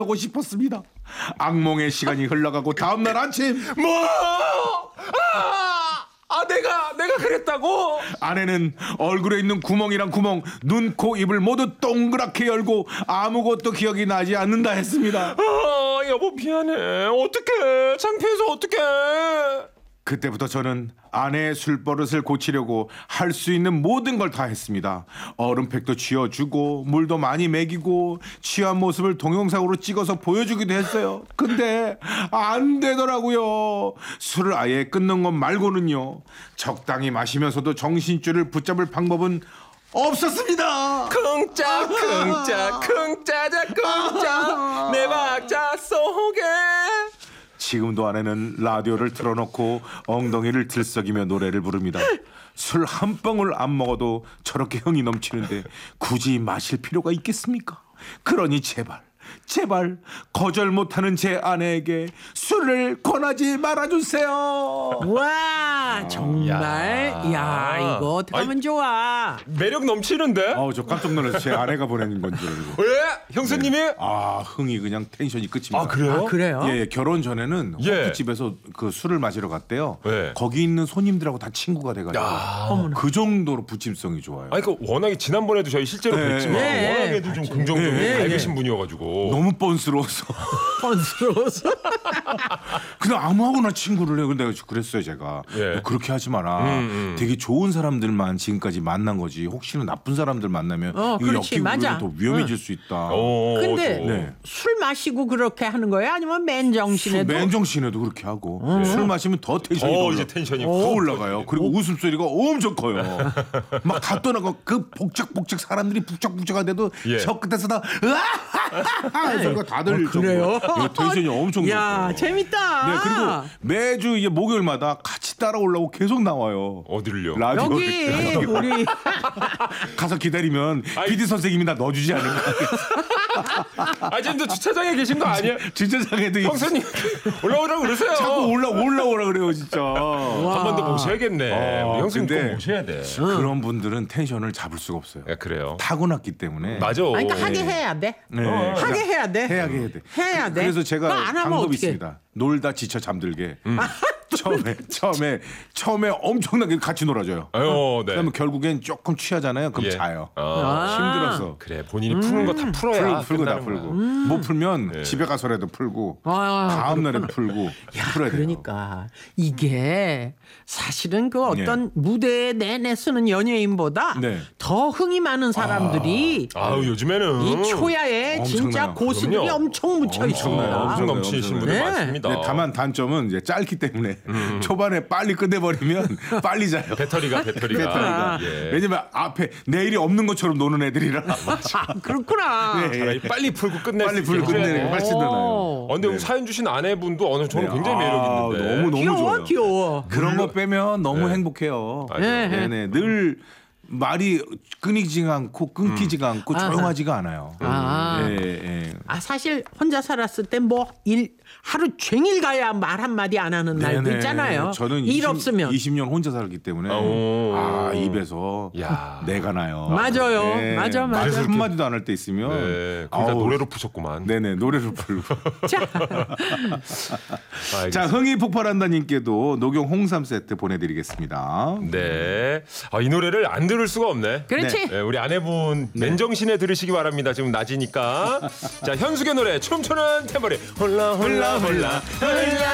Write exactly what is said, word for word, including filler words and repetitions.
하고 싶었습니다. 악몽의 시간이 흘러가고 다음날 아침 뭐? 아, 아 내가 내가 그랬다고? 아내는 얼굴에 있는 구멍이랑 구멍, 눈, 코, 입을 모두 동그랗게 열고 아무것도 기억이 나지 않는다 했습니다. 아 여보 미안해. 어떡해. 창피해서 어떡해. 그때부터 저는 아내의 술버릇을 고치려고 할 수 있는 모든 걸 다 했습니다. 얼음팩도 쥐어주고 물도 많이 먹이고 취한 모습을 동영상으로 찍어서 보여주기도 했어요. 근데 안 되더라고요. 술을 아예 끊는 것 말고는요. 적당히 마시면서도 정신줄을 붙잡을 방법은 없었습니다. 쿵짝 쿵짝 쿵짜자 쿵짝 내 박자 속에. 지금도 아내는 라디오를 틀어놓고 엉덩이를 들썩이며 노래를 부릅니다. 술 한 방울 안 먹어도 저렇게 흥이 넘치는데 굳이 마실 필요가 있겠습니까? 그러니 제발 제발 거절 못하는 제 아내에게 술을 권하지 말아주세요. 와 정말 야, 야. 이거 어떡하면 아이, 좋아. 매력 넘치는데? 아우 저 깜짝 놀라서 제 아내가 보내는 건 줄 알고. 왜? 형수님이? 아 흥이 그냥 텐션이 끝입니다. 아 그래요? 아, 그래요? 예, 예, 결혼 전에는 예. 호프집에서 그 술을 마시러 갔대요. 예. 거기 있는 손님들하고 다 친구가 돼가지고 야. 그 정도로 부침성이 좋아요. 아니 그 워낙에 지난번에도 저희 실제로 네. 뵀지만 네. 워낙에도 좀 긍정적이고 네. 밝으신 분이어가지고 너무 뻔스러워서 번스러워서. 그냥 아무하고나 친구를 해. 근데 그랬어요 제가. 예. 너 그렇게 하지 마라. 음, 음. 되게 좋은 사람들만 지금까지 만난 거지. 혹시나 나쁜 사람들 만나면 어, 이거 그렇지, 엮이고 맞아. 더 위험해질 수 있다. 어, 근데 저- 네. 술 마시고 그렇게 하는 거예요? 아니면 맨정신에도? 맨정신에도 그렇게 하고 술 마시면 더 텐션이 어, 더, 이제 올라- 텐션이 더 확 올라가요. 그리고 웃음소리가 엄청 커요. 막 다 떠나고 그 복작복작 사람들이 북적북적한데도 예. 저 끝에서 다 으아 소리가 다 들릴 어, 그래요? 정도로 이 텐션이 엄청 야 높아요. 재밌다. 네, 그리고 매주 이제 목요일마다 같이 따라오려고 계속 나와요. 어디를요? 라디오를 여기 우리 가서 기다리면 아이. 피디 선생님이 나 넣어주지 않을까. 아 지금도 주차장에 계신 거 아니에요? 주차장에도 이- 형수님 올라오라고 그러세요. 자꾸 올라 올라오라 그래요 진짜. 한 번 더 모셔야겠네. 어, 우리 형수님 꼭 근데 모셔야 돼. 그런 분들은 텐션을 잡을 수가 없어요. 야, 그래요. 타고났기 때문에. 맞아. 아니, 그러니까 하게 해야 돼. 네. 어, 하게 해야 돼. 해야 해야 돼. 해야 돼. 그래서 그거 제가 안 하면 방법이 어떡해. 있습니다. 놀다 지쳐 잠들게. 처음에 처음에 처음에 엄청나게 같이 놀아줘요. 아유, 네. 그러면 결국엔 조금 취하잖아요. 그럼 예. 자요. 아, 힘들어서. 그래 본인이 푸는 거 다 풀어야 풀고, 풀고 다 끝나는 풀고 거야. 못 풀면 집에 가서라도 풀고 아, 다음 날에 풀고 야, 풀어야 돼요. 그러니까 이게 사실은 그 어떤 무대에 내내 쓰는 연예인보다 네. 더 흥이 많은 사람들이 아유 요즘에는 이 초야에 진짜 엄청나요. 고수들이 그럼요. 엄청 묻혀 엄청나요. 있습니다. 엄청 엄청나요. 넘치신 분들 네. 많습니다. 네, 다만 단점은 이제 짧기 때문에 초반에 빨리 끝내버리면 빨리 자요. 배터리가 배터리가. 배터리가. 예. 왜냐면 앞에 내일이 없는 것처럼 노는 애들이라 아, 그렇구나. 네. 차라리 빨리 풀고 끝낼 빨리 수 불 있게 끝내는 해줘야 게 돼. 훨씬 더 나아요. 오. 어, 근데 우리 사연 주신 아내분도 어느 저는 네. 굉장히 아, 매력 있는데. 너무 너무 귀여워, 좋아요. 귀여워. 그런 거 빼면 너무 네. 행복해요. 맞아요. 네. 네네 늘 말이 끊이지가 않고 끊기지가 않고 조용하지가 않아요. 아. 예, 예. 아 사실 혼자 살았을 때 뭐 일 하루 종일 가야 말 한마디 안 하는 날도 네네. 있잖아요. 저는 일 이십, 없으면. 이십 년 혼자 살기 때문에 오. 아 입에서 야. 내가 나요. 맞아요. 네. 맞아, 맞아. 말 한마디도 안 할 때 있으면 네. 그러니까 아우, 노래로 푸셨구만. 네네 노래를 부르고. 자, 알겠습니다. 자 흥이 폭발한다님께도 녹용 홍삼 세트 보내드리겠습니다. 네. 아, 이 노래를 안 들을 수가 없네. 그렇지. 네, 우리 아내분 맨정신에 들으시기 바랍니다. 지금 낮이니까. 자, 현숙의 노래 춤추는 탬버린 홀라 홀라 홀라 홀라